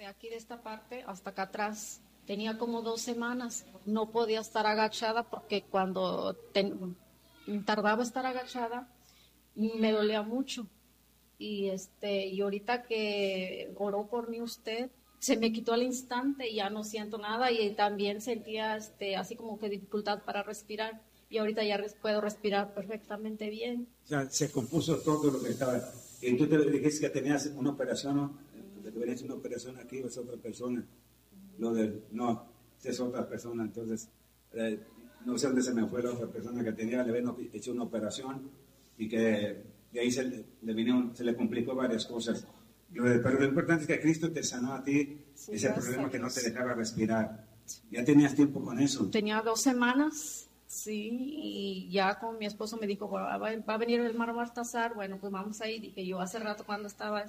De aquí de esta parte hasta acá atrás. Tenía como 2 semanas. No podía estar agachada porque cuando tardaba estar agachada me dolía mucho. Y ahorita que oró por mí usted, se me quitó al instante y ya no siento nada, y también sentía así como que dificultad para respirar, y ahorita ya puedo respirar perfectamente bien. O sea, se compuso todo lo que estaba. Y tú te dijiste que tenías una operación, ¿no? Que tenías una operación aquí, o es otra persona. No, es otra persona. Entonces, no sé dónde se me fue la otra persona que tenía, le habían hecho una operación y que de ahí se le complicó varias cosas. Pero lo importante es que Cristo te sanó a ti, sí, ese problema que no te dejaba respirar. ¿Ya tenías tiempo con eso? Tenía 2 semanas, sí, y ya con mi esposo me dijo, va a venir el hermano Baltasar, bueno, pues vamos a ir. Dije yo, hace rato cuando estaba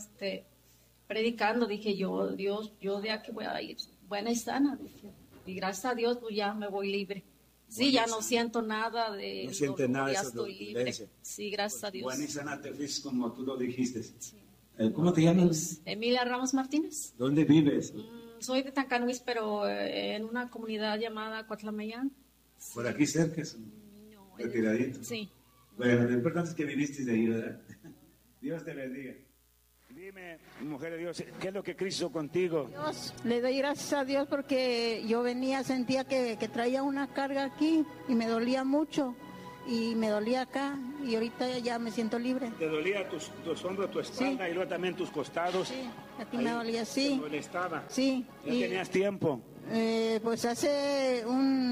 predicando, dije yo, Dios, yo de aquí voy a ir buena y sana, dije, y gracias a Dios pues ya me voy libre. Sí, ya no siento nada de... No sientes nada de ya eso, estoy libre. Sí, gracias a Dios. Buena y sana te fuiste como tú lo dijiste. Sí. ¿Cómo te llamas? Emilia Ramos Martínez. ¿Dónde vives? Soy de Tancanhuis, pero en una comunidad llamada Coatlamayán. Sí. ¿Por aquí cerca? No. ¿Retiradito? Sí. Bueno, lo importante es que viniste de ahí, ¿verdad? Dios te bendiga. Dime, mujer de Dios, ¿qué es lo que Cristo hizo contigo? Dios, le doy gracias a Dios porque yo sentía que traía una carga aquí y me dolía mucho. Y me dolía acá y ahorita ya me siento libre. ¿Te dolía tus hombros, tu espalda, sí, y luego también tus costados? Sí, aquí me dolía, sí. ¿Te molestaba? Sí. ¿Ya tenías tiempo? Pues hace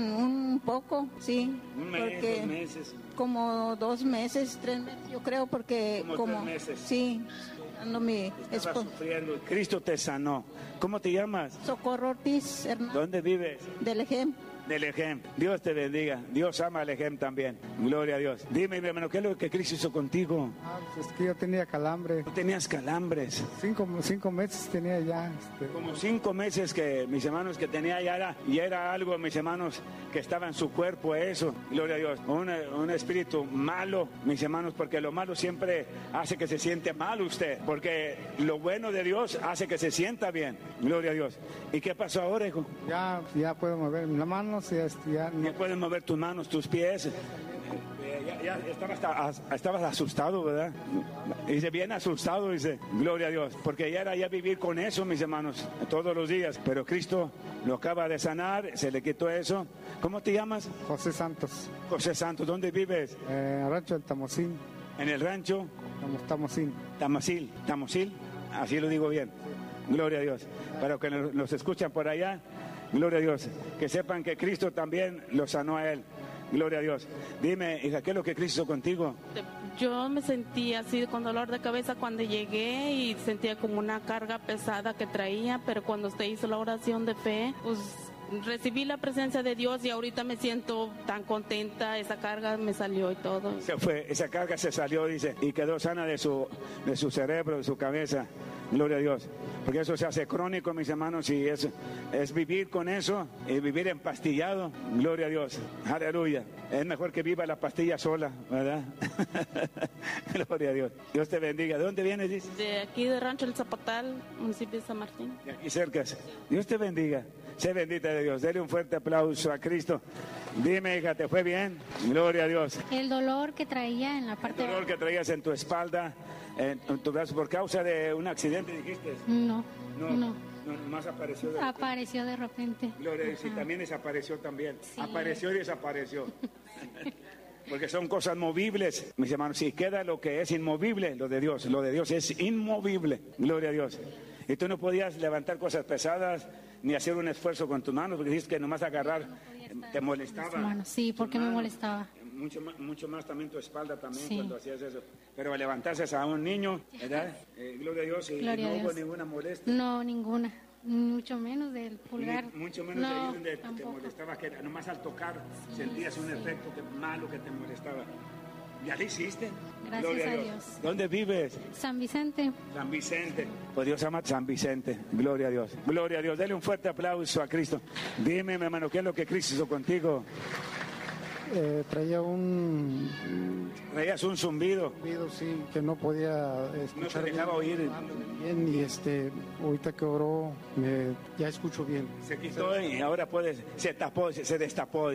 un poco, sí. ¿Un mes, 2 meses? Como 2 meses, 3 meses, yo creo, porque... Como 3 meses. Sí, ando mi esposo. Sufriendo. Cristo te sanó. ¿Cómo te llamas? Socorro Ortiz Hernández. ¿Dónde vives? Del Ejem. Del Ejem. Dios te bendiga. Dios ama al Ejem también. Gloria a Dios. Dime, mi hermano, ¿qué es lo que Cristo hizo contigo? Pues que yo tenía calambre. ¿Tú tenías calambres? 5 meses tenía ya. Como 5 meses que mis hermanos que tenía ya era algo, mis hermanos, que estaba en su cuerpo, eso. Gloria a Dios. Un espíritu malo, mis hermanos, porque lo malo siempre hace que se siente mal usted, porque lo bueno de Dios hace que se sienta bien. Gloria a Dios. ¿Y qué pasó ahora, hijo? Ya puedo mover la mano. Ya no puedes mover tus manos, tus pies. Ya estabas asustado, ¿verdad? Dice, bien asustado, dice, gloria a Dios, porque ya era vivir con eso, mis hermanos, todos los días. Pero Cristo lo acaba de sanar, se le quitó eso. ¿Cómo te llamas? José Santos. José Santos, ¿dónde vives? Rancho del Tamocín. ¿En el rancho? Tamocín. Tamocil, así lo digo bien. Gloria a Dios. Para que nos escuchan por allá, gloria a Dios, que sepan que Cristo también lo sanó a él. Gloria a Dios. Dime, hija, ¿qué es lo que Cristo hizo contigo? Yo me sentía así con dolor de cabeza cuando llegué y sentía como una carga pesada que traía, pero cuando usted hizo la oración de fe, pues recibí la presencia de Dios y ahorita me siento tan contenta, esa carga me salió y todo. Esa carga se salió, dice, y quedó sana de su cerebro, de su cabeza. Gloria a Dios. Porque eso se hace crónico, mis hermanos, y es vivir con eso, y vivir empastillado. Gloria a Dios. Aleluya. Es mejor que viva la pastilla sola, ¿verdad? Gloria a Dios. Dios te bendiga. ¿De dónde vienes, dices? De aquí de Rancho El Zapatal, municipio de San Martín. De aquí cerca. Dios te bendiga. Sé bendita de Dios. Dele un fuerte aplauso a Cristo. Dime, hija, ¿te fue bien? Gloria a Dios. El dolor que traía en la parte... El dolor que traías en tu espalda, en tu brazo, ¿por causa de un accidente, dijiste? No. Más apareció de repente. Apareció de repente. Gloria a Dios, y también desapareció también. Sí. Apareció y desapareció. Porque son cosas movibles, mis hermanos. Si queda lo que es inmovible, lo de Dios es inmovible. Gloria a Dios. Y tú no podías levantar cosas pesadas ni hacer un esfuerzo con tus manos, porque dijiste que nomás agarrar te molestaba. Sí, porque me molestaba. Mucho más también tu espalda también, sí, cuando hacías eso. Pero levantarse a un niño, ¿verdad? Gloria a Dios, y no hubo ninguna molestia. No, ninguna. Mucho menos del pulgar. Mucho menos de ahí donde te molestaba, que nomás al tocar sentías un efecto malo que te molestaba. ¿Ya lo hiciste? Gracias a Dios. ¿Dónde vives? San Vicente. San Vicente. Pues Dios ama San Vicente. Gloria a Dios. Gloria a Dios. Dale un fuerte aplauso a Cristo. Dime, mi hermano, ¿qué es lo que Cristo hizo contigo? Traía un Traías un zumbido. ruido, sí, que no podía escuchar. No se dejaba oír. Bien, y ahorita que oró, ya escucho bien. Se quitó y ahora se destapó.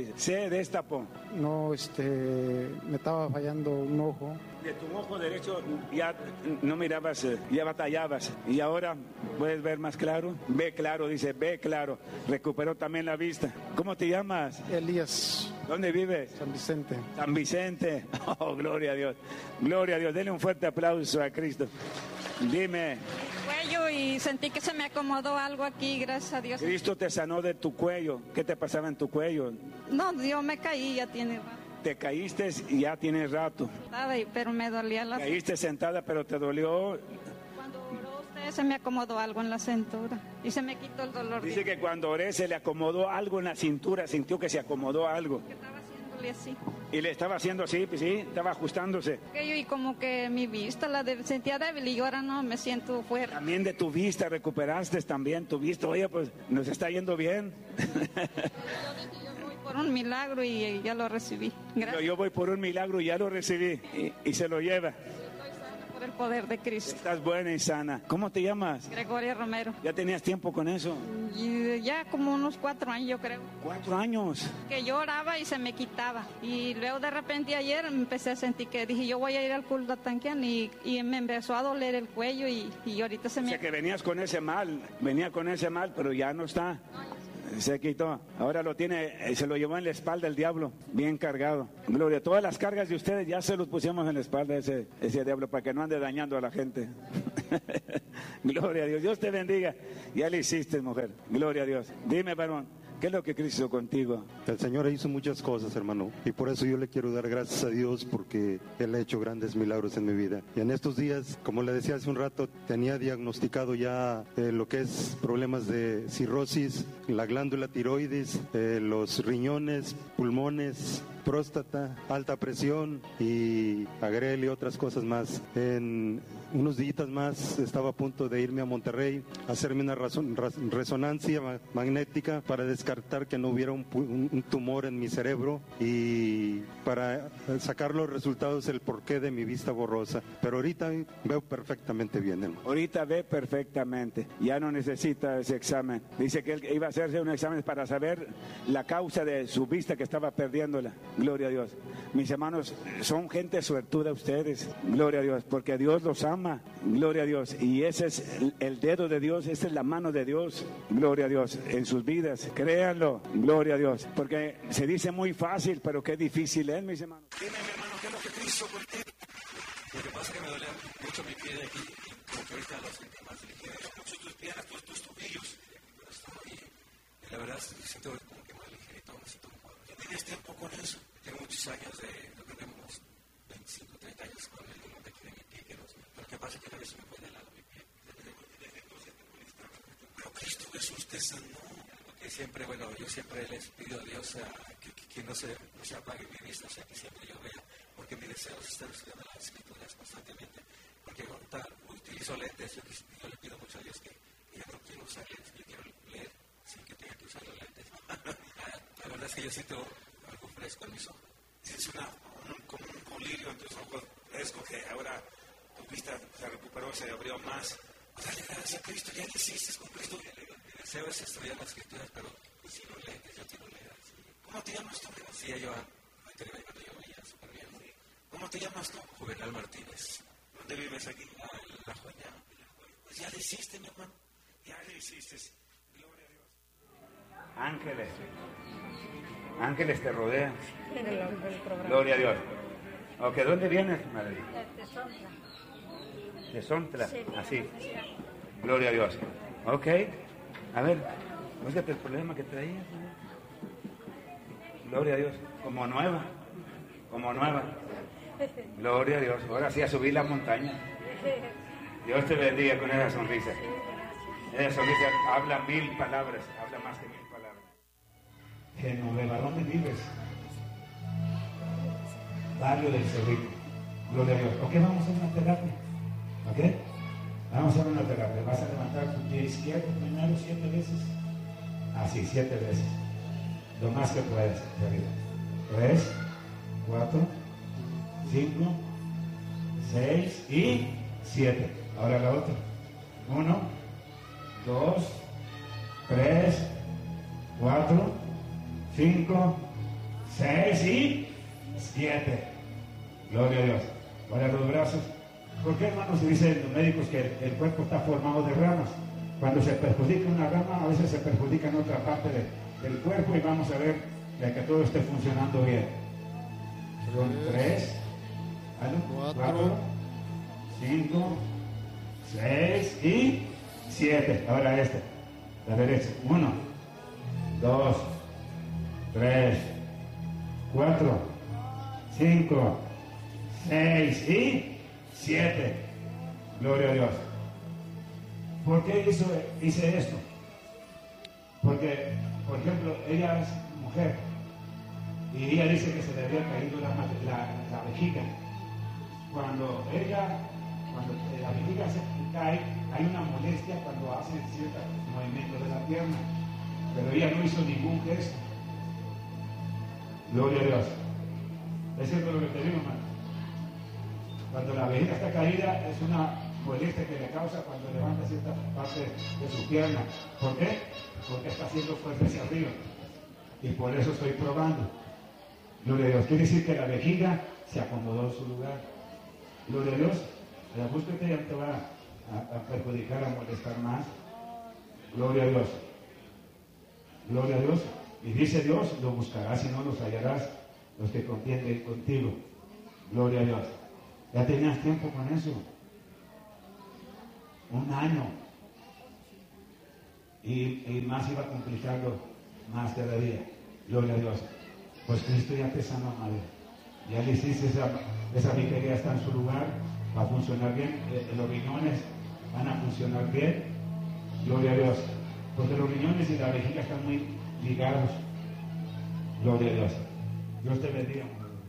No, me estaba fallando un ojo. De tu ojo derecho ya no mirabas, ya batallabas. Y ahora puedes ver más claro. Ve claro, dice, ve claro. Recuperó también la vista. ¿Cómo te llamas? Elías, ¿Dónde vives? San Vicente. San Vicente. Oh, gloria a Dios. Gloria a Dios. Denle un fuerte aplauso a Cristo. Dime. Cuello y sentí que se me acomodó algo aquí, gracias a Dios. Cristo te sanó de tu cuello. ¿Qué te pasaba en tu cuello? No, yo me caí, ya tiene rato. Te caíste y ya tienes rato. Pero me dolía la... Caíste sentada, pero te dolió. Cuando oró usted se me acomodó algo en la cintura y se me quitó el dolor. Dice que cuando oré se le acomodó algo en la cintura, sintió que se acomodó algo. Que estaba haciéndole así. Y le estaba haciendo así, pues sí, estaba ajustándose. Y como que mi vista sentía débil y ahora no, me siento fuerte. También de tu vista recuperaste también tu vista. Oye, pues nos está yendo bien. Yo voy por un milagro y ya lo recibí. Gracias. Yo voy por un milagro y ya lo recibí y se lo lleva. Estoy sana por el poder de Cristo. Estás buena y sana. ¿Cómo te llamas? Gregoria Romero. ¿Ya tenías tiempo con eso? Y ya como unos 4 años, yo creo. 4 años. Que yo oraba y se me quitaba. Y luego de repente ayer empecé a sentir que dije, yo voy a ir al culto a Tanquian y me empezó a doler el cuello y ahorita se me... O sea que venías con ese mal, pero ya no está. Se quitó. Ahora lo tiene, se lo llevó en la espalda el diablo, bien cargado. Gloria, todas las cargas de ustedes ya se los pusimos en la espalda ese diablo para que no ande dañando a la gente. Gloria a Dios. Dios te bendiga. Ya le hiciste, mujer. Gloria a Dios. Dime, varón, ¿qué es lo que Cristo hizo contigo? El Señor hizo muchas cosas, hermano, y por eso yo le quiero dar gracias a Dios porque Él ha hecho grandes milagros en mi vida. Y en estos días, como le decía hace un rato, tenía diagnosticado ya lo que es problemas de cirrosis, la glándula tiroides, los riñones, pulmones, próstata, alta presión y agrele otras cosas más. En unos días más estaba a punto de irme a Monterrey a hacerme una resonancia magnética para descartar que no hubiera un tumor en mi cerebro y para sacar los resultados el porqué de mi vista borrosa. Pero ahorita veo perfectamente bien, hermano. Ahorita ve perfectamente, ya no necesita ese examen. Dice que él iba a hacerse un examen para saber la causa de su vista que estaba perdiéndola. Gloria a Dios. Mis hermanos, son gente suertuda ustedes. Gloria a Dios, porque Dios los ama. Gloria a Dios. Y ese es el dedo de Dios, esa es la mano de Dios. Gloria a Dios en sus vidas. Créanlo. Gloria a Dios. Porque se dice muy fácil, pero qué difícil es, mis hermanos. Dime, mi hermano, ¿qué es lo que Cristo contigo? Lo que pasa es que me duele mucho mi pie de aquí, porque ahorita lo siento más ligero, mucho tus piernas, tus tobillos. Y la verdad, siento como que más ligerito, me siento mejor. ¿Ya tienes tiempo con eso? Tengo muchos años yo creo que unos 25, 30 años con el dolor de aquí de mi pie, pero ¿qué pasa? Que a veces me pone de lado mi pie. Pero Cristo Jesús te sanó. Porque siempre, yo siempre les pido a Dios que no se apague mi vista, o sea, que siempre yo vea. Porque mi deseo es estar estudiando las escrituras constantemente. Porque ahorita utilizo lentes, yo le pido mucho a Dios que ya no quiero usar lentes, yo quiero leer sin que tenga que usar los lentes. La verdad es que yo siento algo fresco en mis ojos. Es como un colirio en tus ojos fresco que ahora tu vista se recuperó, se abrió más. Dale gracias a Cristo, ya lo hiciste con Cristo. Mi deseo es estudiar las escrituras, pero sin los lentes, yo quiero leer. ¿Cómo te llamas tú? Sí, yo veía súper bien. ¿Cómo te llamas tú? Juvenal Martínez. ¿Dónde vives aquí? En La Joya. Pues ya lo hiciste, mi hermano. Ya lo hiciste. Gloria a Dios. Ángeles te rodean. Gloria a Dios. Ok, ¿dónde vienes, madre? De Sontla. Así. Gloria a Dios. Ok. A ver, búscate el problema que traías. Gloria a Dios. Como nueva. Gloria a Dios. Ahora sí a subir la montaña. Dios te bendiga con esa sonrisa. Esa sonrisa habla 1000 palabras. Habla más que 1000 palabras. Genoveva, ¿dónde vives? Barrio del Cerrito. Gloria a Dios. Ok, vamos a hacer una terapia. Ok. Vamos a hacer una terapia. Vas a levantar tu pie izquierdo primero 7 veces. Así, 7 veces. Lo más que puedas. 3, 4, 5, 6 y 7. Ahora la otra. 1, 2, 3, 4, 5, 6 y 7. Gloria a Dios. Para los brazos. ¿Por qué, hermanos, se dicen los médicos que el cuerpo está formado de ramas? Cuando se perjudica una rama, a veces se perjudica en otra parte del cuerpo, y vamos a ver que todo esté funcionando bien. Son 3, 4, 5, 6 y 7. Ahora la derecha. 1, 2, 3, 4, 5, 6 y 7. Gloria a Dios. ¿Por qué hice esto? Porque, por ejemplo, ella es mujer y ella dice que se le había caído la vejiga. Cuando la vejiga se cae, hay una molestia cuando hace cierto movimiento de la pierna, pero ella no hizo ningún gesto. Gloria a Dios. ¿Es cierto lo que te digo, hermano? Cuando la vejiga está caída, es una molestia que le causa cuando levanta cierta parte de su pierna. ¿Por qué? Porque está haciendo fuerza hacia arriba. Y por eso estoy probando. Gloria a Dios. Quiere decir que la vejiga se acomodó en su lugar. Gloria a Dios. La búsqueda ya te va a perjudicar, a molestar más. Gloria a Dios. Gloria a Dios. Y dice Dios, lo buscarás y no los hallarás, los que contienden contigo. Gloria a Dios. Ya tenías tiempo con eso. 1 año. Y más iba complicando más cada día. Gloria a Dios. Pues Cristo ya te sanó, madre. Ya le hiciste esa vejiga, está en su lugar, va a funcionar bien. Los riñones van a funcionar bien. Gloria a Dios. Porque los riñones y la vejiga están muy ligados. Gloria a Dios. Dios te bendiga.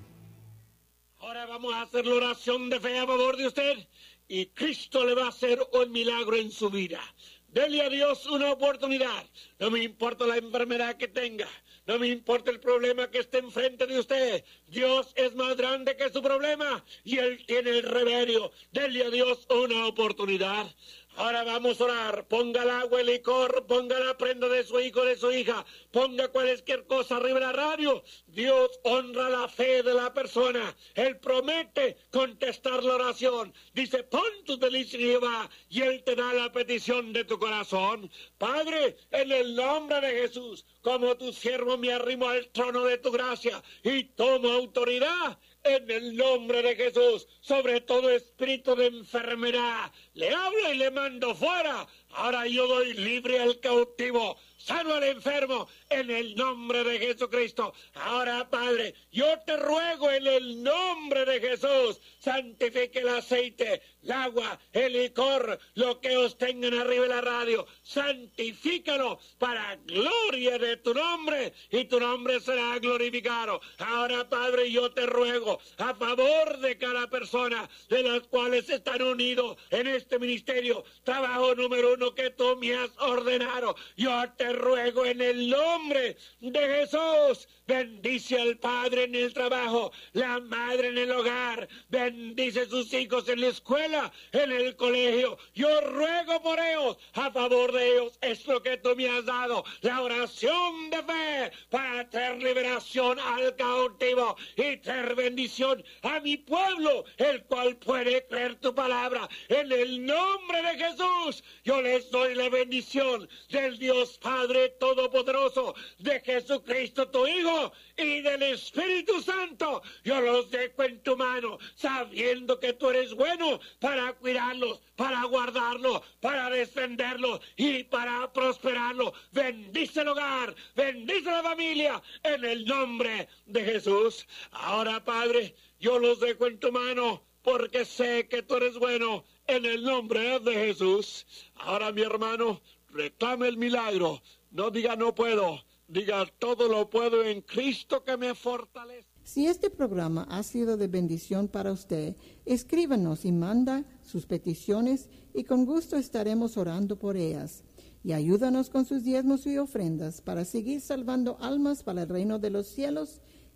Ahora vamos a hacer la oración de fe a favor de usted, y Cristo le va a hacer un milagro en su vida. Dele a Dios una oportunidad. No me importa la enfermedad que tenga. No me importa el problema que esté enfrente de usted. Dios es más grande que su problema y Él tiene el remedio. Dele a Dios una oportunidad. Ahora vamos a orar. Ponga el agua, el licor, ponga la prenda de su hijo, de su hija, ponga cualquier cosa arriba de la radio. Dios honra la fe de la persona. Él promete contestar la oración. Dice, pon tus delicias en Jehová y Él te da la petición de tu corazón. Padre, en el nombre de Jesús, como tu siervo me arrimo al trono de tu gracia y tomo autoridad en el nombre de Jesús sobre todo espíritu de enfermedad. Le hablo y le mando fuera. Ahora yo doy libre al cautivo, sano al enfermo, en el nombre de Jesucristo. Ahora, Padre, yo te ruego en el nombre de Jesús, santifique el aceite, el agua, el licor, lo que os tengan arriba de la radio, santifícalo para gloria de tu nombre, y tu nombre será glorificado. Ahora, Padre, yo te ruego a favor de cada persona de las cuales están unidos en este ministerio, trabajo número 1 que tú me has ordenado. Yo te ruego en el nombre de Jesús, bendice al padre en el trabajo, la madre en el hogar, bendice sus hijos en la escuela, en el colegio. Yo ruego por ellos, a favor de ellos, es lo que tú me has dado, la oración de fe para traer liberación al cautivo y traer bendición a mi pueblo, el cual puede creer tu palabra. En el nombre de Jesús, yo les doy la bendición del Dios Padre Todopoderoso, de Jesucristo tu Hijo y del Espíritu Santo. Yo los dejo en tu mano, sabiendo que tú eres bueno para cuidarlos, para guardarlos, para defenderlos y para prosperarlos. Bendice el hogar, bendice la familia, en el nombre de Jesús. Ahora, Padre, yo los dejo en tu mano, porque sé que tú eres bueno, en el nombre de Jesús. Ahora, mi hermano, reclame el milagro. No diga no puedo, diga todo lo puedo en Cristo que me fortalece. Si este programa ha sido de bendición para usted, escríbanos y manda sus peticiones y con gusto estaremos orando por ellas. Y ayúdanos con sus diezmos y ofrendas para seguir salvando almas para el reino de los cielos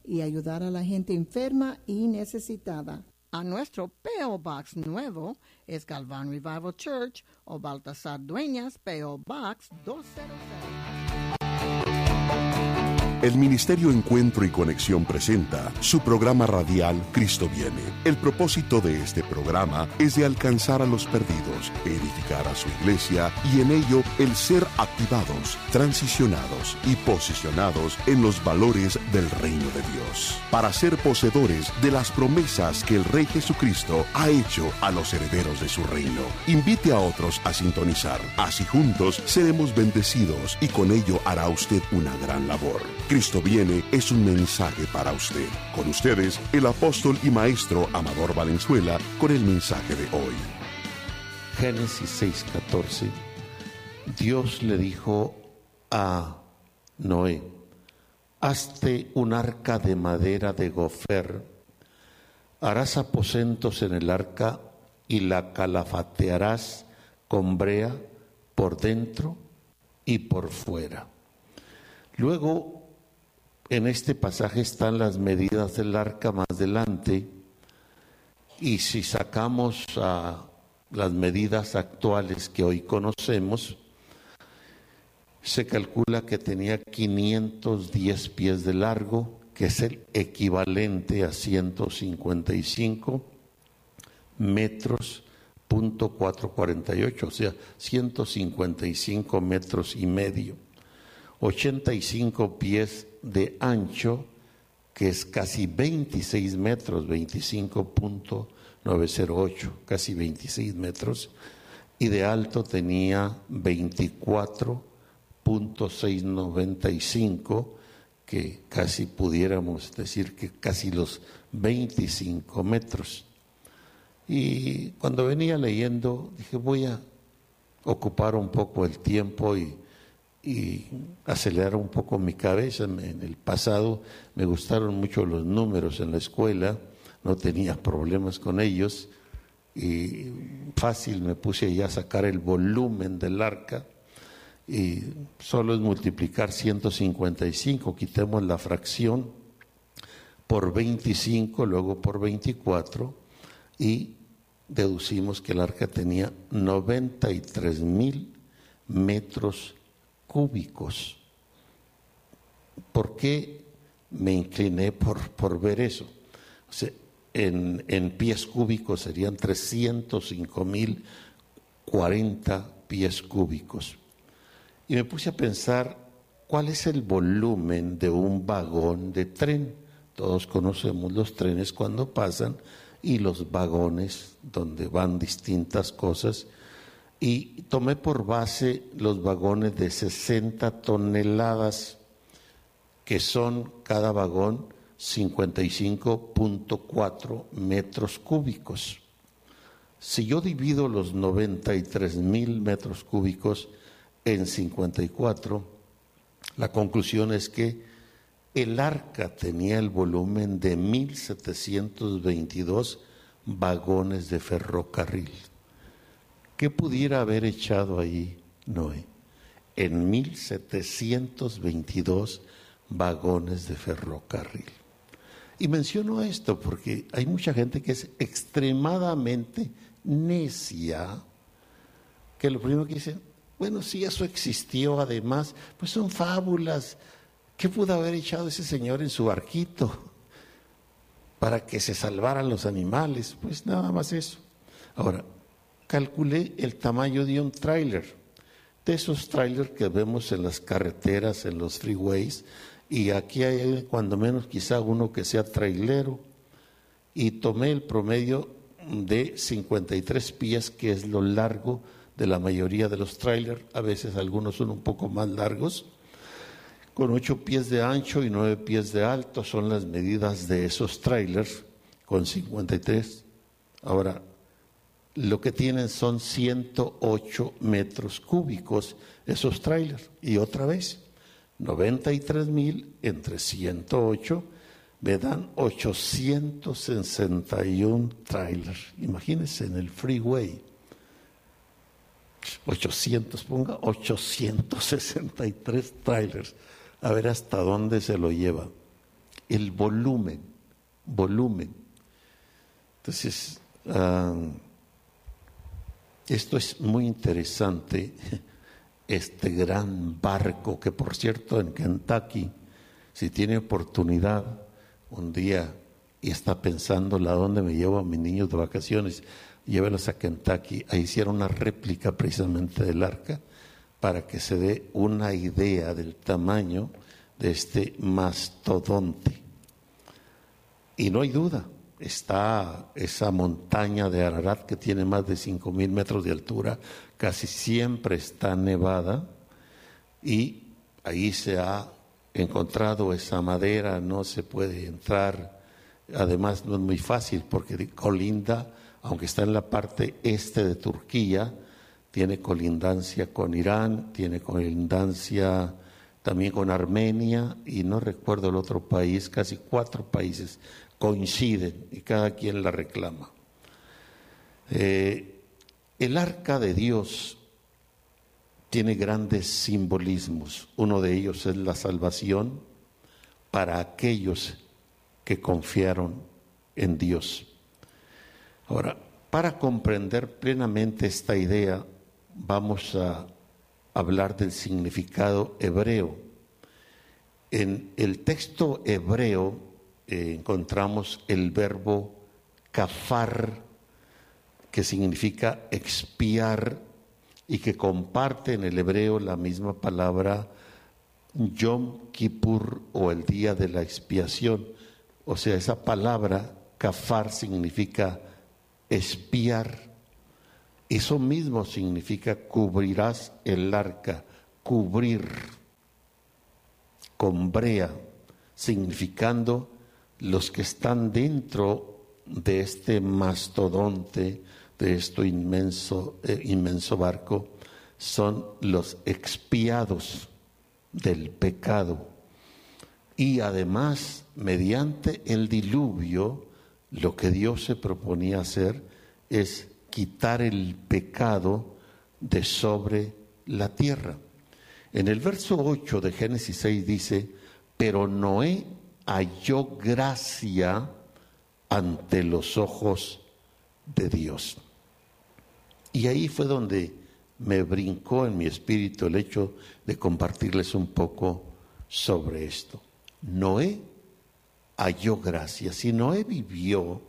y ayudar a la gente enferma y necesitada. A nuestro P.O. Box nuevo es Galván Revival Church o Baltasar Dueñas, P.O. Box 200. El Ministerio Encuentro y Conexión presenta su programa radial Cristo Viene. El propósito de este programa es de alcanzar a los perdidos, edificar a su iglesia y en ello el ser activados, transicionados y posicionados en los valores del reino de Dios, para ser poseedores de las promesas que el Rey Jesucristo ha hecho a los herederos de su reino. Invite a otros a sintonizar, así juntos seremos bendecidos y con ello hará usted una gran labor. Cristo Viene es un mensaje para usted. Con ustedes, el apóstol y maestro Amador Valenzuela, con el mensaje de hoy. Génesis 6:14. Dios le dijo a Noé: hazte un arca de madera de gofer, harás aposentos en el arca y la calafatearás con brea por dentro y por fuera. Luego, en este pasaje están las medidas del arca más adelante, y si sacamos las medidas actuales que hoy conocemos, se calcula que tenía 510 pies de largo, que es el equivalente a 155 metros, .448, o sea, 155 metros y medio. 85 pies de ancho, que es casi 26 metros, 25.908, casi 26 metros, y de alto tenía 24.695, que casi pudiéramos decir que casi los 25 metros. Y cuando venía leyendo, dije, voy a ocupar un poco el tiempo y acelerar un poco mi cabeza. En el pasado me gustaron mucho los números en la escuela, no tenía problemas con ellos y fácil me puse ya a sacar el volumen del arca, y solo es multiplicar 155, quitemos la fracción por 25, luego por 24 y deducimos que el arca tenía 93,000 metros cúbicos. ¿Por qué me incliné por ver eso? O sea, en pies cúbicos serían 305,040 pies cúbicos. Y me puse a pensar, ¿cuál es el volumen de un vagón de tren? Todos conocemos los trenes cuando pasan y los vagones donde van distintas cosas. Y tomé por base los vagones de 60 toneladas, que son cada vagón 55.4 metros cúbicos. Si yo divido los 93,000 metros cúbicos en 54, la conclusión es que el arca tenía el volumen de 1,722 vagones de ferrocarril. ¿Qué pudiera haber echado ahí Noé? En 1,722 vagones de ferrocarril. Y menciono esto porque hay mucha gente que es extremadamente necia, que lo primero que dice, bueno, si eso existió además, pues son fábulas. ¿Qué pudo haber echado ese señor en su barquito para que se salvaran los animales? Pues nada más eso. Ahora, calculé el tamaño de un tráiler, de esos tráilers que vemos en las carreteras, en los freeways, y aquí hay cuando menos quizá uno que sea trailero, y tomé el promedio de 53 pies, que es lo largo de la mayoría de los trailers. A veces algunos son un poco más largos, con 8 pies de ancho y 9 pies de alto, son las medidas de esos trailers, con 53. Ahora, lo que tienen son 108 metros cúbicos esos trailers. Y otra vez, 93,000 entre 108 me dan 861 trailers. Imagínense en el freeway. 863 trailers. A ver hasta dónde se lo lleva. el volumen. Entonces, esto es muy interesante, este gran barco que, por cierto, en Kentucky, si tiene oportunidad un día y está pensando a dónde me llevo a mis niños de vacaciones, llévelos a Kentucky. Ahí hicieron una réplica precisamente del arca para que se dé una idea del tamaño de este mastodonte. Y no hay duda, está esa montaña de Ararat que tiene más de 5,000 metros de altura, casi siempre está nevada, y ahí se ha encontrado esa madera, no se puede entrar, además no es muy fácil porque colinda, aunque está en la parte este de Turquía, tiene colindancia con Irán, tiene colindancia también con Armenia, y no recuerdo el otro país, casi 4 países coinciden y cada quien la reclama. El arca de Dios tiene grandes simbolismos. Uno de ellos es la salvación para aquellos que confiaron en Dios. Ahora, para comprender plenamente esta idea, vamos a hablar del significado hebreo. En el texto hebreo encontramos el verbo kafar, que significa expiar, y que comparte en el hebreo la misma palabra Yom Kippur, o el día de la expiación. O sea, esa palabra kafar significa expiar. Eso mismo significa cubrirás el arca, cubrir, con brea, significando los que están dentro de este mastodonte, de este inmenso barco, son los expiados del pecado. Y además, mediante el diluvio, lo que Dios se proponía hacer es quitar el pecado de sobre la tierra. En el verso 8 de Génesis 6 dice: pero Noé halló gracia ante los ojos de Dios. Y ahí fue donde me brincó en mi espíritu el hecho de compartirles un poco sobre esto. Noé halló gracia. Si Noé vivió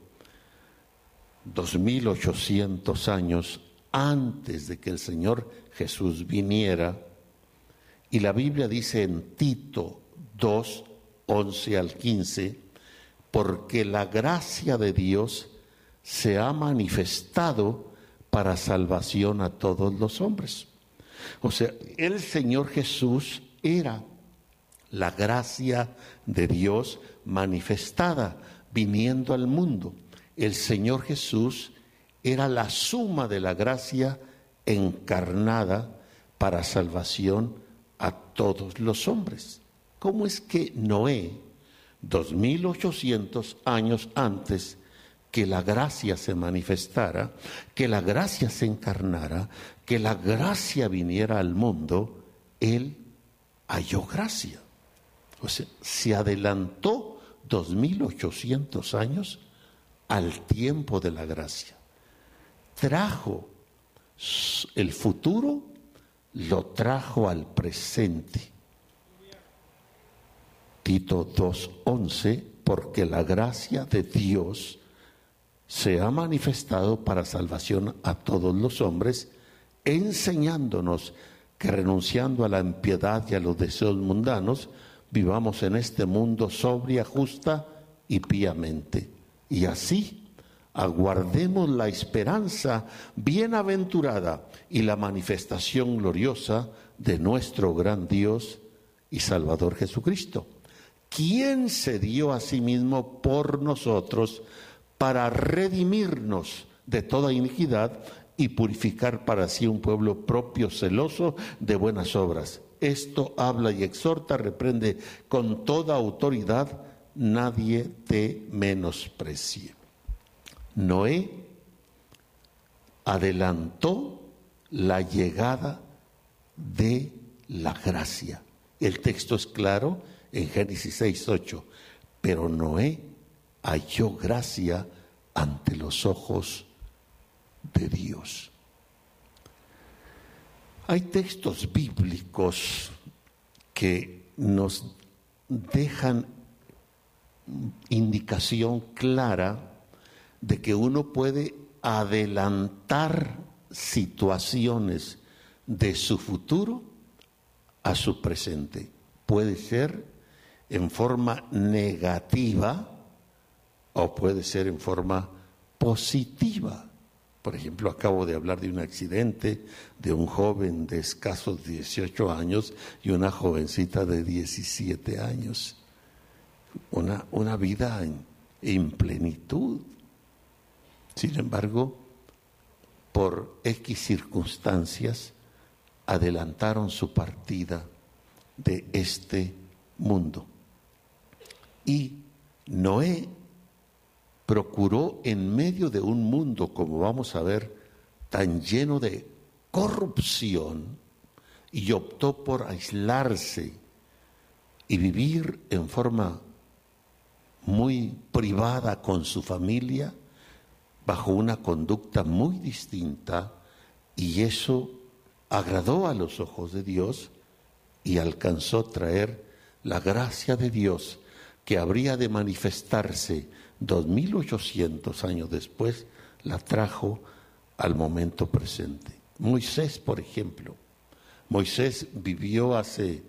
2,800 años antes de que el Señor Jesús viniera, y la Biblia dice en Tito 2, 11 al 15, porque la gracia de Dios se ha manifestado para salvación a todos los hombres. O sea, el Señor Jesús era la gracia de Dios manifestada, viniendo al mundo. El Señor Jesús era la suma de la gracia encarnada para salvación a todos los hombres. ¿Cómo es que Noé, 2,800 años antes que la gracia se manifestara, que la gracia se encarnara, que la gracia viniera al mundo, él halló gracia? O sea, se adelantó 2,800 años al tiempo de la gracia. Trajo el futuro, lo trajo al presente. Tito 2:11, porque la gracia de Dios se ha manifestado para salvación a todos los hombres, enseñándonos que renunciando a la impiedad y a los deseos mundanos, vivamos en este mundo sobria, justa y piamente. Y así aguardemos la esperanza bienaventurada y la manifestación gloriosa de nuestro gran Dios y Salvador Jesucristo, quien se dio a sí mismo por nosotros para redimirnos de toda iniquidad y purificar para sí un pueblo propio, celoso de buenas obras. Esto habla y exhorta, reprende con toda autoridad, nadie te menosprecie. Noé adelantó la llegada de la gracia. El texto es claro en Génesis 6:8. pero Noé halló gracia ante los ojos de Dios. Hay textos bíblicos que nos dejan indicación clara de que uno puede adelantar situaciones de su futuro a su presente. Puede ser en forma negativa o puede ser en forma positiva. Por ejemplo, acabo de hablar de un accidente de un joven de escasos 18 años y una jovencita de 17 años. Una vida en plenitud. Sin embargo, por X circunstancias, adelantaron su partida de este mundo. Y Noé procuró, en medio de un mundo, como vamos a ver, tan lleno de corrupción, y optó por aislarse y vivir en forma muy privada con su familia, bajo una conducta muy distinta, y eso agradó a los ojos de Dios y alcanzó a traer la gracia de Dios que habría de manifestarse 2800 años después, la trajo al momento presente. Moisés, por ejemplo. Moisés vivió hace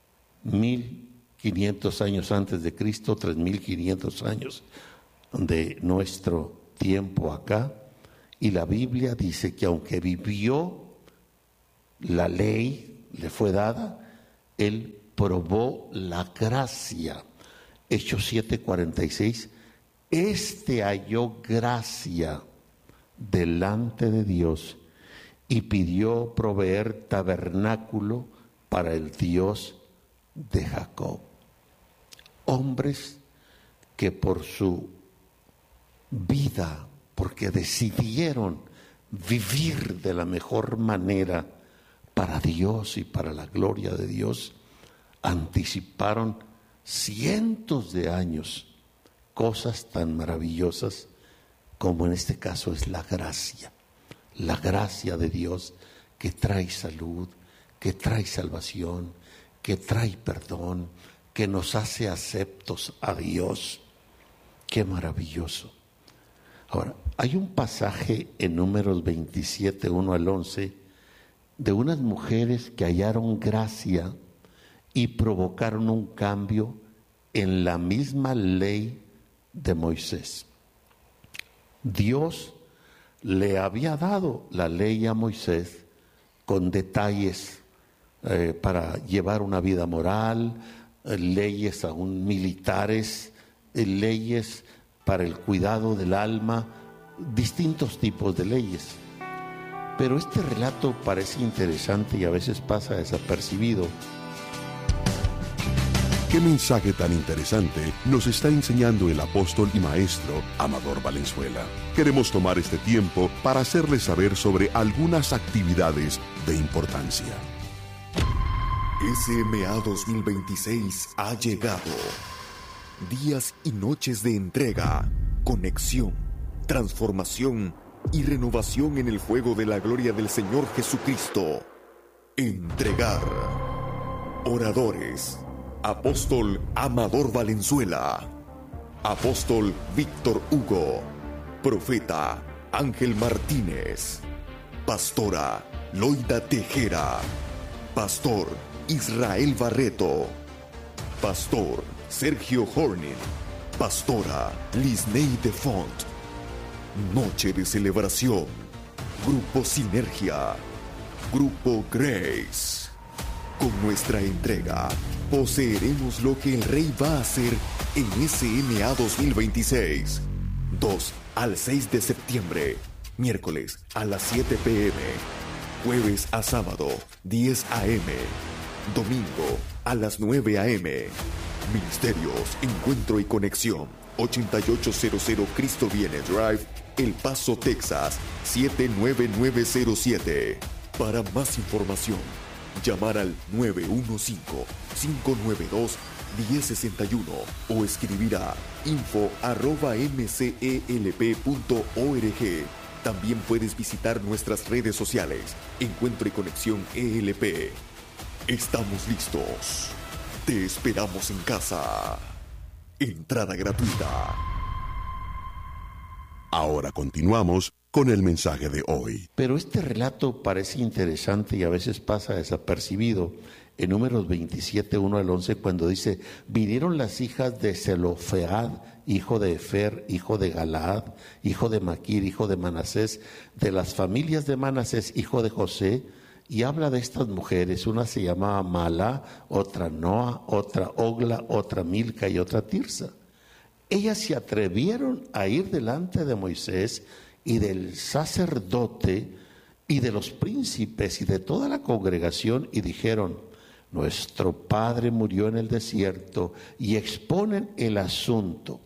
1500 años antes de Cristo, 3500 años de nuestro tiempo acá, y la Biblia dice que aunque vivió, la ley le fue dada, él probó la gracia. Hechos 7:46, halló gracia delante de Dios y pidió proveer tabernáculo para el Dios de Jacob. Hombres que por su vida, porque decidieron vivir de la mejor manera para Dios y para la gloria de Dios, anticiparon cientos de años cosas tan maravillosas como en este caso es la gracia de Dios que trae salud, que trae salvación, que trae perdón, que nos hace aceptos a Dios. ¡Qué maravilloso! Ahora, hay un pasaje en Números 27, 1 al 11, de unas mujeres que hallaron gracia y provocaron un cambio en la misma ley de Moisés. Dios le había dado la ley a Moisés con detalles para llevar una vida moral, leyes aún militares, leyes para el cuidado del alma, distintos tipos de leyes. Pero este relato parece interesante y a veces pasa desapercibido. ¿Qué mensaje tan interesante nos está enseñando el apóstol y maestro Amador Valenzuela? Queremos tomar este tiempo para hacerles saber sobre algunas actividades de importancia. SMA 2026 ha llegado. Días y noches de entrega, conexión, transformación y renovación en el fuego de la gloria del Señor Jesucristo. Entregar. Oradores: Apóstol Amador Valenzuela, Apóstol Víctor Hugo, Profeta Ángel Martínez, Pastora Loida Tejera, Pastor Israel Barreto, Pastor Sergio Horning, Pastora Lisney de Font. Noche de celebración. Grupo Sinergia, Grupo Grace. Con nuestra entrega, poseeremos lo que el Rey va a hacer en SMA 2026. 2 al 6 de septiembre, miércoles a las 7 p.m., jueves a sábado, 10 a.m., domingo a las 9 a.m. Ministerios, Encuentro y Conexión, 8800 Cristo Viene Drive, El Paso, Texas, 79907. Para más información, llamar al 915-592-3232. 1061 o escribir a info@mcelp.org. También puedes visitar nuestras redes sociales, Encuentro y Conexión ELP. Estamos listos. Te esperamos en casa. Entrada gratuita. Ahora continuamos con el mensaje de hoy. Pero este relato parece interesante y a veces pasa desapercibido. En Números 27, 1 al 11, cuando dice: vinieron las hijas de Zelofehad, hijo de Efer, hijo de Galaad, hijo de Maquir, hijo de Manasés, de las familias de Manasés, hijo de José, y habla de estas mujeres. Una se llamaba Mala, otra Noa, otra Ogla, otra Milca y otra Tirsa. Ellas se atrevieron a ir delante de Moisés y del sacerdote y de los príncipes y de toda la congregación y dijeron: nuestro padre murió en el desierto, y exponen el asunto,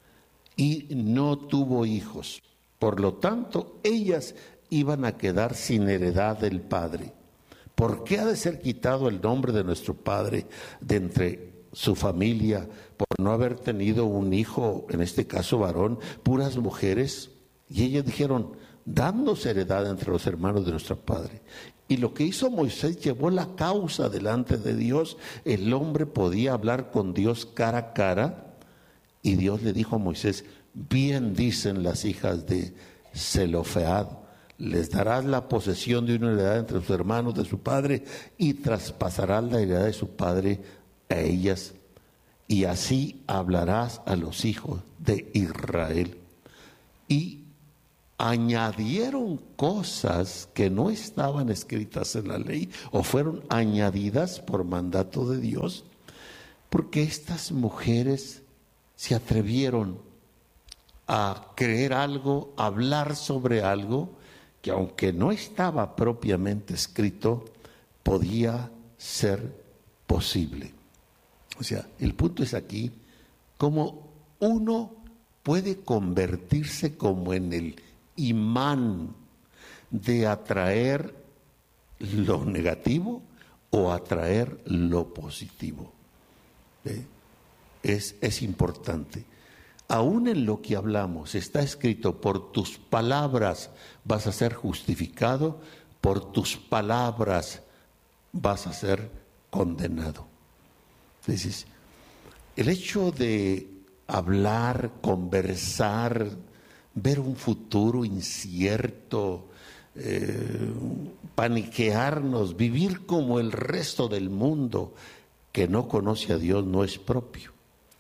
y no tuvo hijos. Por lo tanto, ellas iban a quedar sin heredad del padre. ¿Por qué ha de ser quitado el nombre de nuestro padre de entre su familia por no haber tenido un hijo, en este caso varón, puras mujeres? Y ellas dijeron: dadnos heredad entre los hermanos de nuestro padre. Y lo que hizo Moisés, llevó la causa delante de Dios. El hombre podía hablar con Dios cara a cara, y Dios le dijo a Moisés: bien dicen las hijas de Zelofehad, les darás la posesión de una heredad entre los hermanos de su padre, y traspasarás la heredad de su padre a ellas, y así hablarás a los hijos de Israel. Y añadieron cosas que no estaban escritas en la ley, o fueron añadidas por mandato de Dios, porque estas mujeres se atrevieron a creer algo, a hablar sobre algo que, aunque no estaba propiamente escrito, podía ser posible. O sea, el punto es aquí cómo uno puede convertirse como en el imán de atraer lo negativo o atraer lo positivo. Es importante. Aún en lo que hablamos está escrito: por tus palabras vas a ser justificado, por tus palabras vas a ser condenado. Entonces, el hecho de hablar, conversar, ver un futuro incierto, paniquearnos, vivir como el resto del mundo que no conoce a Dios, no es propio.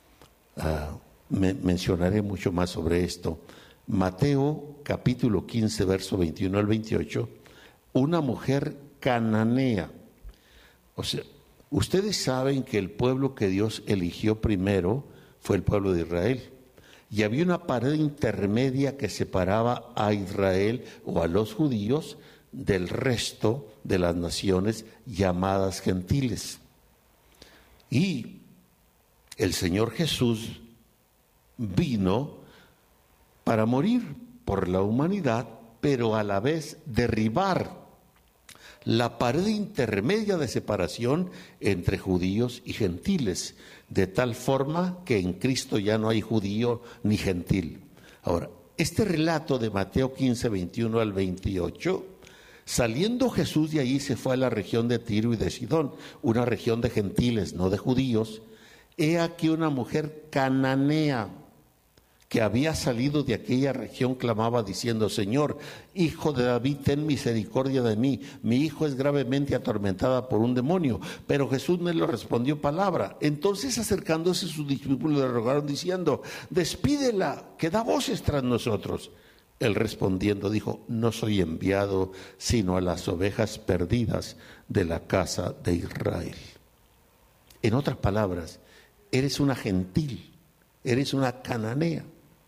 Mencionaré mucho más sobre esto. Mateo capítulo 15, verso 21 al 28, una mujer cananea. O sea, ustedes saben que el pueblo que Dios eligió primero fue el pueblo de Israel. Y había una pared intermedia que separaba a Israel o a los judíos del resto de las naciones llamadas gentiles. Y el Señor Jesús vino para morir por la humanidad, pero a la vez derribar la pared intermedia de separación entre judíos y gentiles, de tal forma que en Cristo ya no hay judío ni gentil. Ahora, este relato de Mateo 15, 21 al 28, saliendo Jesús de allí se fue a la región de Tiro y de Sidón, una región de gentiles, no de judíos. He aquí una mujer cananea que había salido de aquella región clamaba diciendo: Señor, Hijo de David, ten misericordia de mí, mi hijo es gravemente atormentada por un demonio. Pero Jesús no le respondió palabra. Entonces, acercándose sus discípulos, le rogaron diciendo: despídela, que da voces tras nosotros. Él respondiendo dijo: no soy enviado sino a las ovejas perdidas de la casa de Israel. En otras palabras, eres una gentil, eres una cananea.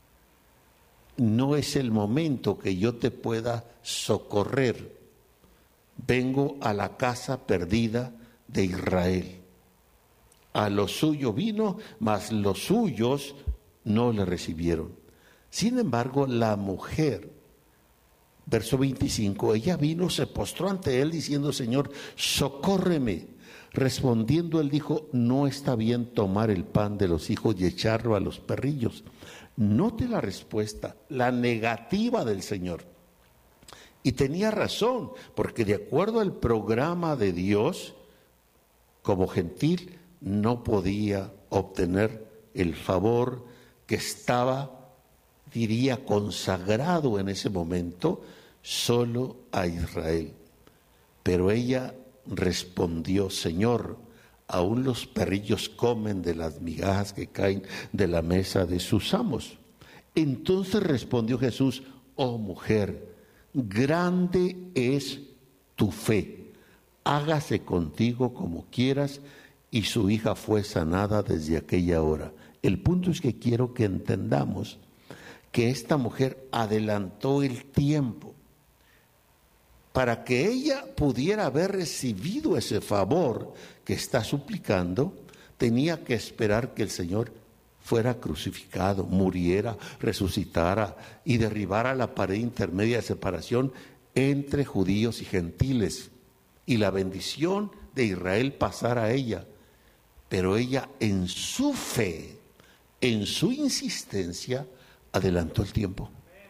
No es el momento que yo te pueda socorrer. Vengo a la casa perdida de Israel. A lo suyo vino, mas los suyos no le recibieron. Sin embargo, la mujer, verso 25, ella vino, se postró ante él diciendo: Señor, socórreme. Respondiendo él dijo: no está bien tomar el pan de los hijos y echarlo a los perrillos. Note la respuesta, la negativa del Señor. Y tenía razón, porque de acuerdo al programa de Dios, como gentil no podía obtener el favor que estaba, diría, consagrado en ese momento solo a Israel. Pero ella respondió: Señor, aún los perrillos comen de las migajas que caen de la mesa de sus amos. Entonces respondió Jesús: oh mujer, grande es tu fe, hágase contigo como quieras. Y su hija fue sanada desde aquella hora. El punto es que quiero que entendamos que esta mujer adelantó el tiempo para que ella pudiera haber recibido ese favor que está suplicando. Tenía que esperar que el Señor fuera crucificado, muriera, resucitara y derribara la pared intermedia de separación entre judíos y gentiles, y la bendición de Israel pasara a ella. Pero ella, en su fe, en su insistencia, adelantó el tiempo.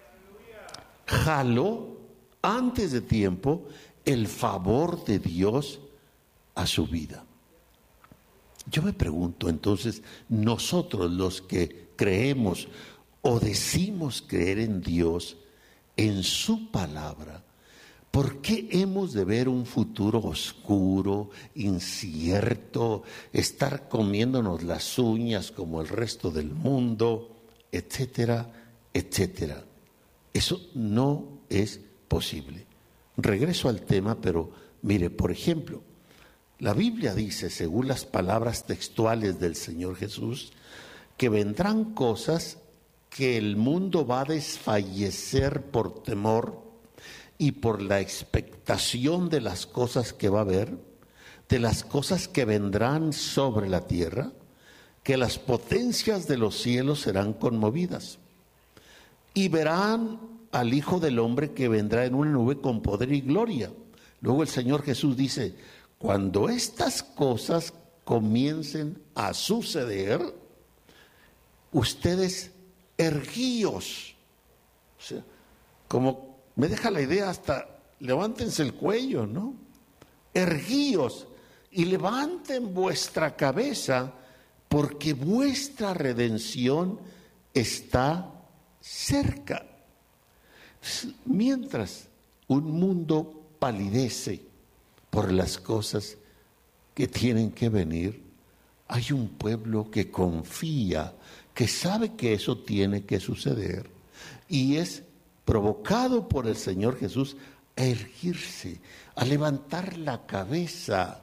Jaló antes de tiempo el favor de Dios a su vida. Yo me pregunto entonces, nosotros los que creemos o decimos creer en Dios, en su palabra, ¿por qué hemos de ver un futuro oscuro, incierto, estar comiéndonos las uñas como el resto del mundo, etcétera, etcétera? Eso no es posible. Regreso al tema, pero mire, por ejemplo, la Biblia dice, según las palabras textuales del Señor Jesús, que vendrán cosas que el mundo va a desfallecer por temor y por la expectación de las cosas que va a haber, de las cosas que vendrán sobre la tierra, que las potencias de los cielos serán conmovidas y verán al Hijo del Hombre que vendrá en una nube con poder y gloria. Luego el Señor Jesús dice: cuando estas cosas comiencen a suceder, ustedes erguíos. O sea, como me deja la idea, hasta levántense el cuello, ¿no? Erguíos y levanten vuestra cabeza, porque vuestra redención está cerca. Mientras un mundo palidece por las cosas que tienen que venir, hay un pueblo que confía, que sabe que eso tiene que suceder y es provocado por el Señor Jesús a erguirse, a levantar la cabeza,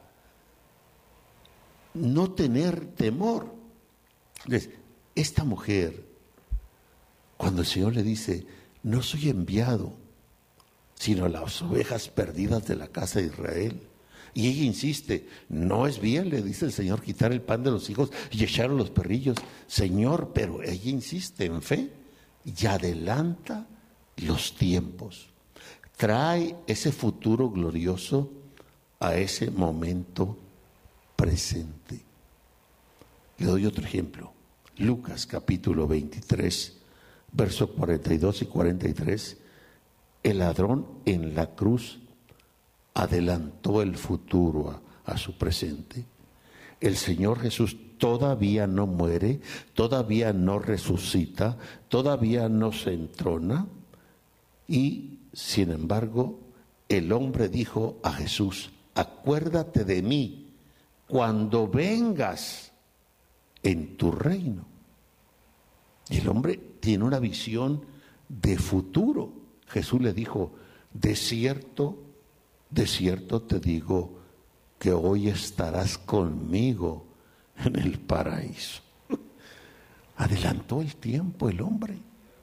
no tener temor. Esta mujer, cuando el Señor le dice: no soy enviado sino a las ovejas perdidas de la casa de Israel, y ella insiste: no es bien, le dice el Señor, quitar el pan de los hijos y echar a los perrillos. Señor, pero ella insiste en fe y adelanta los tiempos, trae ese futuro glorioso a ese momento presente. Le doy otro ejemplo. Lucas capítulo 23, versos 42 y 43. El ladrón en la cruz adelantó el futuro a su presente. El Señor Jesús todavía no muere, todavía no resucita, todavía no se entrona. Y sin embargo, el hombre dijo a Jesús: acuérdate de mí cuando vengas en tu reino. Y el hombre tiene una visión de futuro. Jesús le dijo: de cierto te digo que hoy estarás conmigo en el paraíso. Adelantó el tiempo el hombre.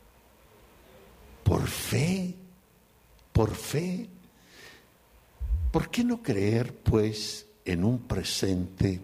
Por fe, por fe. ¿Por qué no creer, pues, en un presente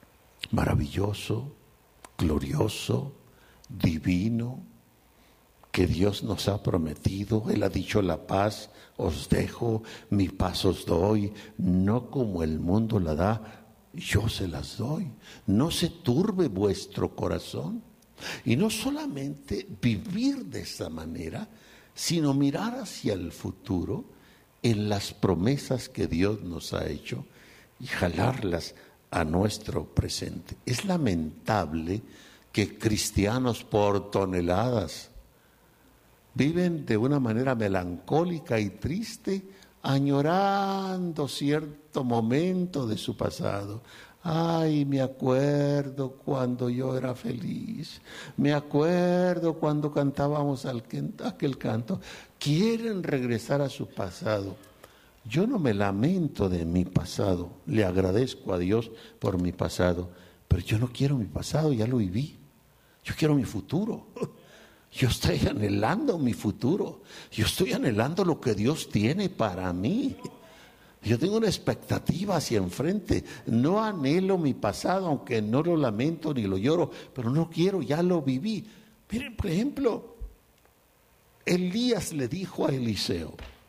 maravilloso, glorioso, divino, que Dios nos ha prometido. Él ha dicho: la paz os dejo, mi paz os doy, no como el mundo la da, yo se las doy. No se turbe vuestro corazón. Y no solamente vivir de esa manera, sino mirar hacia el futuro en las promesas que Dios nos ha hecho y jalarlas a nuestro presente. Es lamentable que cristianos por toneladas viven de una manera melancólica y triste, añorando cierto momento de su pasado. Ay, me acuerdo cuando yo era feliz, me acuerdo cuando cantábamos aquel canto. Quieren regresar a su pasado. Yo no me lamento de mi pasado, le agradezco a Dios por mi pasado, pero yo no quiero mi pasado, ya lo viví. Yo quiero mi futuro. Yo estoy anhelando mi futuro. Yo estoy anhelando lo que Dios tiene para mí. Yo tengo una expectativa hacia enfrente. No anhelo mi pasado, aunque no lo lamento ni lo lloro, pero no quiero, ya lo viví. Miren, por ejemplo, Elías le dijo a Eliseo: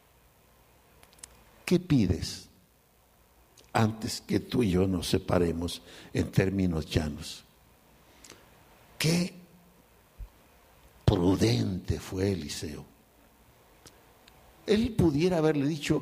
¿qué pides antes que tú y yo nos separemos en términos llanos? Qué prudente fue Eliseo. Él pudiera haberle dicho: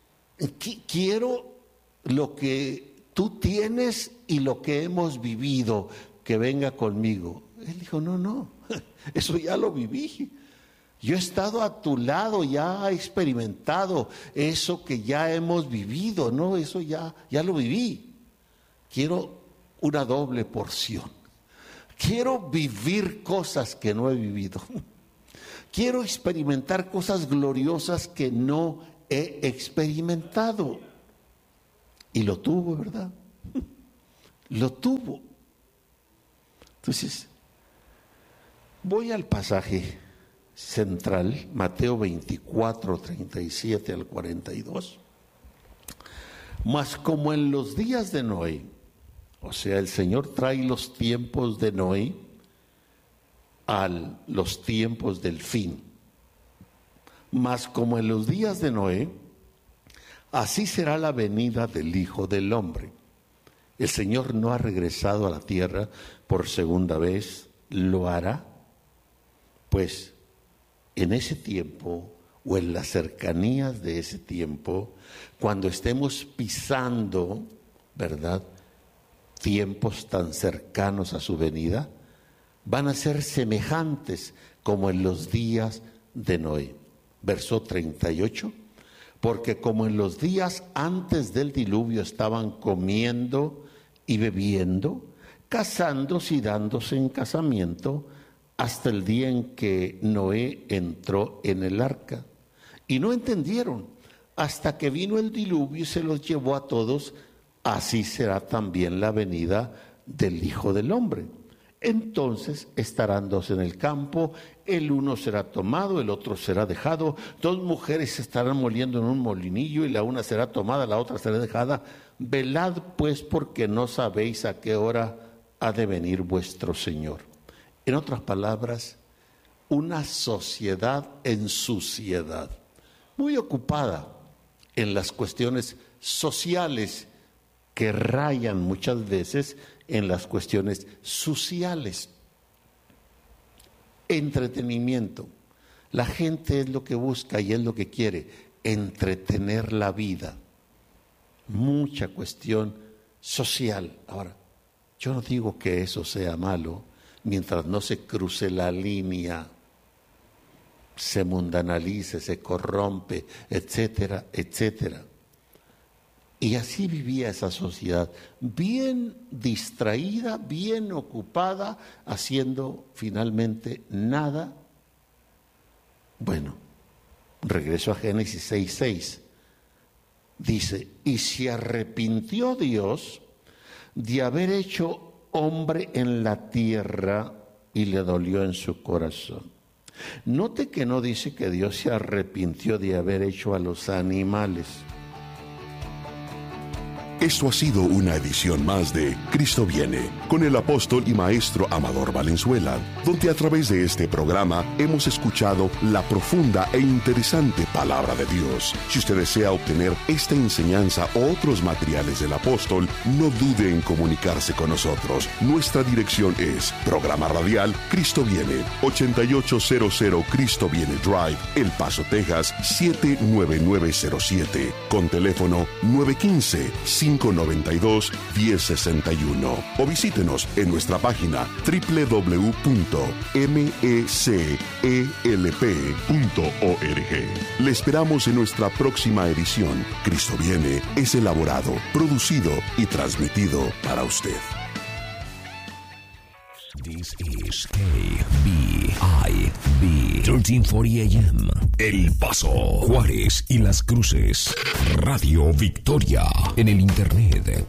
quiero lo que tú tienes y lo que hemos vivido, que venga conmigo. Él dijo: no, eso ya lo viví. Yo he estado a tu lado, ya he experimentado eso que ya hemos vivido, no, eso ya lo viví. Quiero una doble porción. Quiero vivir cosas que no he vivido. Quiero experimentar cosas gloriosas que no he experimentado. Y lo tuvo, ¿verdad? Lo tuvo. Entonces, voy al pasaje central, Mateo 24, 37 al 42. Mas como en los días de Noé, o sea, el Señor trae los tiempos de Noé a los tiempos del fin. Mas como en los días de Noé, así será la venida del Hijo del Hombre. El Señor no ha regresado a la tierra por segunda vez, lo hará, pues en ese tiempo o en las cercanías de ese tiempo, cuando estemos pisando, ¿verdad?, tiempos tan cercanos a su venida, van a ser semejantes como en los días de Noé. Verso 38, porque como en los días antes del diluvio estaban comiendo y bebiendo, casándose y dándose en casamiento, hasta el día en que Noé entró en el arca. Y no entendieron, hasta que vino el diluvio y se los llevó a todos. Así será también la venida del Hijo del Hombre. Entonces estarán dos en el campo, el uno será tomado, el otro será dejado. Dos mujeres se estarán moliendo en un molinillo, y la una será tomada, la otra será dejada. Velad pues, porque no sabéis a qué hora ha de venir vuestro Señor. En otras palabras, una sociedad en suciedad, muy ocupada en las cuestiones sociales, que rayan muchas veces en las cuestiones sociales. Entretenimiento. La gente es lo que busca y es lo que quiere, entretener la vida. Mucha cuestión social. Ahora, yo no digo que eso sea malo, mientras no se cruce la línea, se mundanalice, se corrompe, etcétera, etcétera. Y así vivía esa sociedad, bien distraída, bien ocupada, haciendo finalmente nada. Bueno, regreso a Génesis 6:6. Dice: y se arrepintió Dios de haber hecho hombre en la tierra y le dolió en su corazón. Note que no dice que Dios se arrepintió de haber hecho a los animales. Esto ha sido una edición más de Cristo Viene, con el apóstol y maestro Amador Valenzuela, donde a través de este programa hemos escuchado la profunda e interesante palabra de Dios. Si usted desea obtener esta enseñanza o otros materiales del apóstol, no dude en comunicarse con nosotros. Nuestra dirección es Programa Radial Cristo Viene, 8800 Cristo Viene Drive, El Paso, Texas, 79907, con teléfono 915-592-1061. O visítenos en nuestra página www.mecelp.org. Le esperamos en nuestra próxima edición. Cristo Viene es elaborado, producido y transmitido para usted. This is KBIB 1340 AM, El Paso, Juárez y Las Cruces. Radio Victoria. En el internet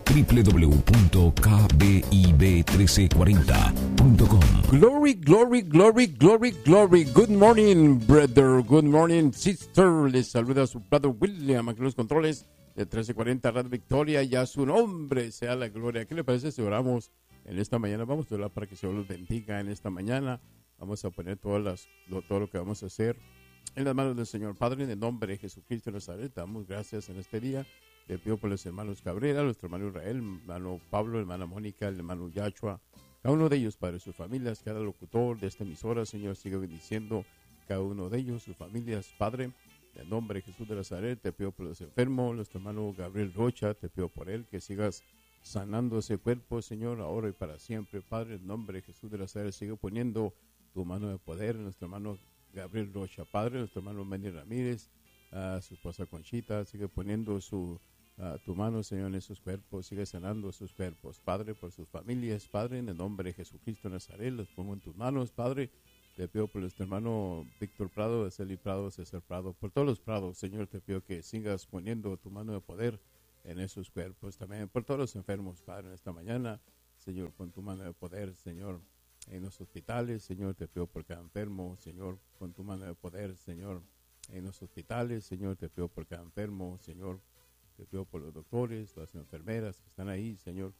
www.kbib1340.com. Glory, glory, glory, glory, glory. Good morning, brother. Good morning, sister. Les saluda su brother William, aquí en los controles de 1340 Radio Victoria. Y a su nombre sea la gloria. ¿Qué le parece si oramos en esta mañana? Vamos a orar para que el Señor los bendiga en esta mañana. Vamos a poner todo lo que vamos a hacer en las manos del Señor. Padre, en el nombre de Jesucristo de Nazaret, damos gracias en este día. Te pido por los hermanos Cabrera, nuestro hermano Israel, hermano Pablo, hermana Mónica, el hermano Yachua, cada uno de ellos, Padre, sus familias, cada locutor de esta emisora, Señor, sigue bendiciendo cada uno de ellos, sus familias, Padre. En el nombre de Jesús de Nazaret, te pido por los enfermos, nuestro hermano Gabriel Rocha, te pido por él que sigas sanando ese cuerpo, Señor, ahora y para siempre, Padre. En el nombre de Jesús de Nazaret, sigue poniendo tu mano de poder en nuestro hermano Gabriel Rocha, Padre, nuestro hermano Manny Ramírez, su esposa Conchita, sigue poniendo tu mano, Señor, en esos cuerpos, sigue sanando sus cuerpos, Padre, por sus familias, Padre, en el nombre de Jesucristo de Nazaret, los pongo en tus manos, Padre. Te pido por nuestro hermano Víctor Prado, Celi Prado, César Prado, por todos los Prados, Señor, te pido que sigas poniendo tu mano de poder en esos cuerpos, también por todos los enfermos, Padre, en esta mañana, Señor, con tu mano de poder, Señor, en los hospitales, Señor, te pido por cada enfermo, Señor, con tu mano de poder, Señor, en los hospitales, Señor, te pido por cada enfermo, Señor, te pido por los doctores, las enfermeras que están ahí, Señor,